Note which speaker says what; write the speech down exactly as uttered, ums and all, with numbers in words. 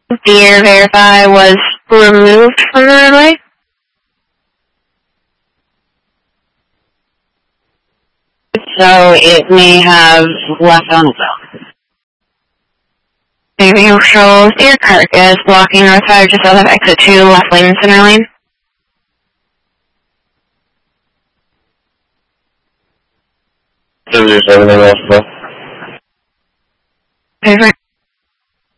Speaker 1: The air verify was removed from the runway. So it may have left on its own. Maybe you shows air carcass blocking North five just south of exit two, left lane, center lane.
Speaker 2: Is there anything else, bro?
Speaker 1: Different.